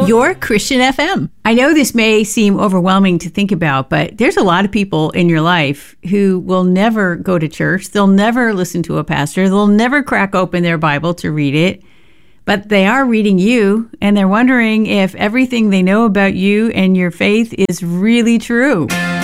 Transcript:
Your Christian FM. I know this may seem overwhelming to think about, but there's a lot of people in your life who will never go to church. They'll never listen to a pastor. They'll never crack open their Bible to read it. But they are reading you, and they're wondering if everything they know about you and your faith is really true.